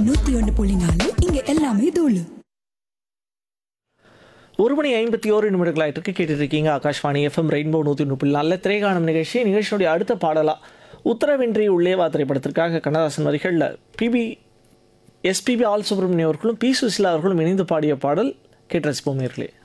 101.4 இங்க எல்லாமே தூளு. 1:51 கேட்டுட்டு இருக்கீங்க. ஆகாஷ்வாணி எஃப்எம் ரெயின்போ 101.4 திரைகாணும் நிகழ்ச்சியுடைய அடுத்த பாடலா உத்தரவின்றி உள்ளேவா திரைப்படத்திற்காக கண்ணதாசன் வரிகளில் எஸ்பிபி ஆல் சுப்ரமணியம் அவர்களும் பி சுசிலா அவர்களும் இணைந்து பாடிய பாடல் கேட்டு ரசிப்போம் நேயர்களே.